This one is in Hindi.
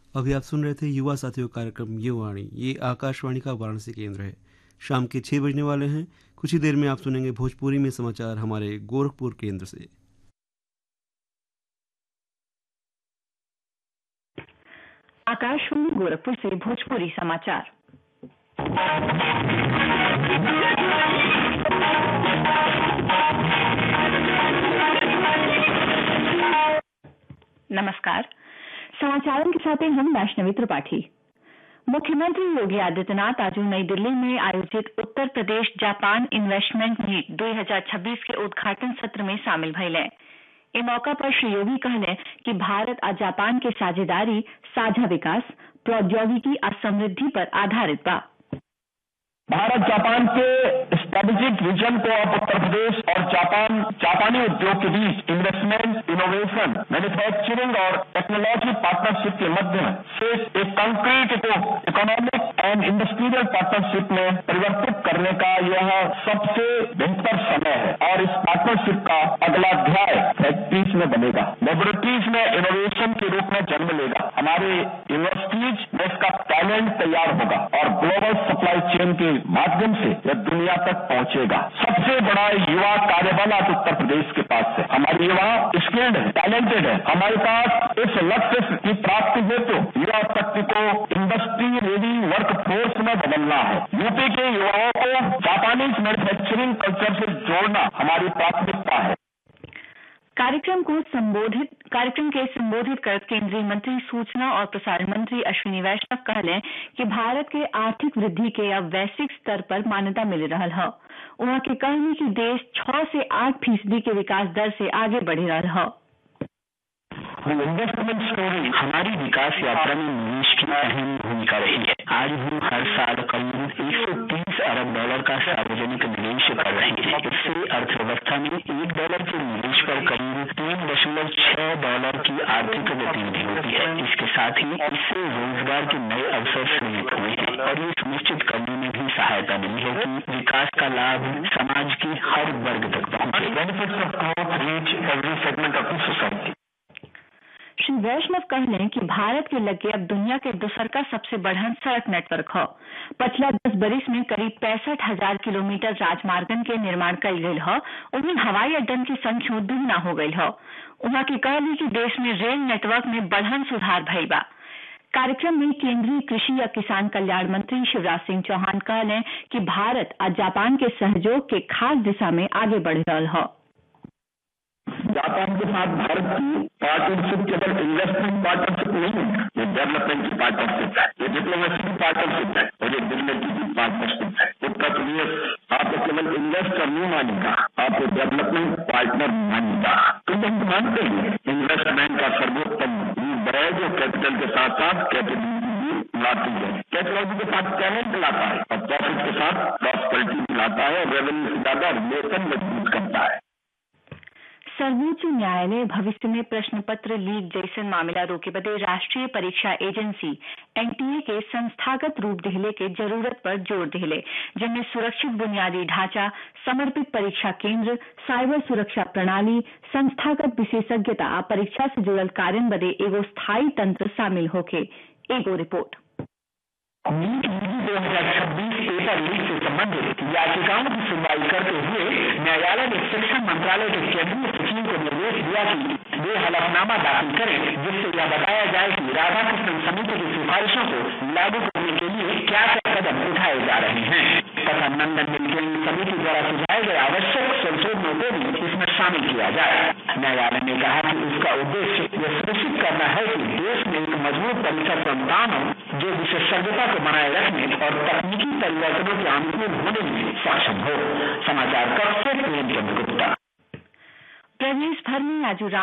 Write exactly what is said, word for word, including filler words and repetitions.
अभी आप सुन रहे थे युवा साथियों कार्यक्रम युवाणी। ये आकाशवाणी का वाराणसी केंद्र है। शाम के छः बजने वाले हैं। कुछ ही देर में आप सुनेंगे भोजपुरी में समाचार हमारे गोरखपुर केंद्र से। आकाशवाणी गोरखपुर से भोजपुरी समाचार। नमस्कार, समाचारों के साथ हम वैष्णवी त्रिपाठी। मुख्यमंत्री योगी आदित्यनाथ आज नई दिल्ली में आयोजित Uttar Pradesh Japan investment meet दो हज़ार छब्बीस के उद्घाटन सत्र में शामिल भइले। इस मौका पर श्री योगी कहले कि भारत और जापान के साझेदारी साझा विकास, प्रौद्योगिकी और समृद्धि पर आधारित बा। भारत जापान के स्ट्रेटेजिक विजन को अब उत्तर प्रदेश और जापान जापानी उद्योग के बीच इन्वेस्टमेंट, इनोवेशन, मैन्युफैक्चरिंग और टेक्नोलॉजी पार्टनरशिप के माध्यम से एक कंक्रीट को इकोनॉमिक एंड इंडस्ट्रियल पार्टनरशिप में परिवर्तित करने का यह सबसे बेहतर समय है और इस पार्टनरशिप का अगला अध्याय फैक्ट्रीज में बनेगा, लेबोरेटरीज में इनोवेशन के रूप में जन्म लेगा। हमारे यूनिवर्सिटीज में इसका टैलेंट तैयार होगा और ग्लोबल सप्लाई चेन के माध्यम से यह दुनिया तक पहुंचेगा। सबसे बड़ा युवा कार्यबल आज उत्तर प्रदेश के पास है। हमारे युवा स्किल्ड है, टैलेंटेड है। हमारे पास इस लक्ष्य की प्राप्ति हेतु युवा शक्ति को इंडस्ट्री रेडी वर्क फोर्स में बदलना है। यूपी के युवाओं को जापानीज मैन्युफैक्चरिंग कल्चर से जोड़ना हमारी प्राथमिकता है। कार्यक्रम को संबोधित कार्यक्रम के संबोधित कर केंद्रीय मंत्री सूचना और प्रसारण मंत्री अश्विनी वैष्णव कहले कि भारत के आर्थिक वृद्धि के अब वैश्विक स्तर पर मान्यता मिल रहा है। उहाँ के कहने कि देश छह से आठ फीसदी के विकास दर से आगे बढ़ रहा है। इन्वेस्टमेंट स्टोरी हमारी विकास यात्रा में निवेश की अहम भूमिका रही है। आज हम हर साल करीब एक सौ तीस अरब डॉलर का सार्वजनिक निवेश कर रहे हैं। इससे अर्थव्यवस्था में एक डॉलर के निवेश पर करीब तीन दशमलव छह डॉलर की आर्थिक गतिविधि होती है। इसके साथ ही इससे रोजगार के नए अवसर सृजित हुए हैं और ये सुनिश्चित करने में भी सहायता मिली है कि विकास का लाभ समाज के हर वर्ग तक पहुंचे। Benefits of growth reach every segment of the society. Shri वैष्णव कहले कि भारत के लगे अब दुनिया के दूसर का सबसे बढ़न सड़क नेटवर्क है। पिछला दस बरिस में करीब पैंसठ हजार किलोमीटर राजमार्गन के निर्माण कल गई है। उन्हें हवाई अड्डन की संख्या दुगना हो गई है। उहाँ की कहली कि देश में रेल नेटवर्क में बढ़न सुधार भइल बा। कार्यक्रम में केंद्रीय कृषि या किसान कल्याण मंत्री शिवराज सिंह चौहान कहले कि भारत और जापान के सहयोग के खास दिशा में आगे बढ़ रहा है। जापान के साथ भारत की पार्टनरशिप केवल इन्वेस्टमेंट पार्टनरशिप नहीं है, ये डेवलपमेंट की पार्टनरशिप है, ये डिप्लोमेसी की पार्टनरशिप है और ये डिग्निटी की पार्टनरशिप है। उत्तर प्रदेश आपको केवल इन्वेस्टर नहीं मानेगा, आपको डेवलपमेंट पार्टनर मानेगा। तो हम मानते हैं इन्वेस्टमेंट का सर्वोत्तम रूप है जो कैपिटल के साथ साथ कैपेबिलिटी लाती है, टेक्नोलॉजी के साथ टैलेंट लाता है और प्रॉफिट के साथ प्रॉस्पेरिटी लाता है और रेवेन्यू से ज्यादा रिलेशन मजबूत करता है। सर्वोच्च न्यायालय भविष्य में प्रश्न पत्र लीक जैसन मामला रोके बदे राष्ट्रीय परीक्षा एजेंसी एनटीए के संस्थागत रूप दिहले के जरूरत पर जोर दिहले, जिनमें सुरक्षित बुनियादी ढांचा, समर्पित परीक्षा केंद्र, साइबर सुरक्षा प्रणाली, संस्थागत विशेषज्ञता आ परीक्षा से जुड़ल कार्य बदे एगो स्थायी तंत्र शामिल होके। एगो रिपोर्ट। नीट दो हजार छब्बीस पेपर लीक से संबंधित याचिकाओं की सुनवाई करते हुए न्यायालय ने शिक्षा मंत्रालय के केंद्रीय सचिव को निर्देश दिया कि वे हलफनामा दाखिल करें जिससे यह बताया जाए कि राधाकृष्णन समिति की सिफारिशों को लागू करने के लिए क्या क्या कदम उठाए जा रहे हैं तथा नंदन मिल्किन समिति द्वारा सुझाए गए आवश्यक संशोधनों को भी इसमें शामिल किया जाए। न्यायालय ने कहा कि उसका उद्देश्य यह सुनिश्चित करना है कि देश में एक मजबूत परीक्षा संस्थान हो जो विशेषज्ञता को बनाए रखने और तकनीकी परिवर्तनों के अनुकूल होने में सक्षम हो। समाचार कक्ष से प्रेम चंद्र गुप्ता। प्रदेश भर में आज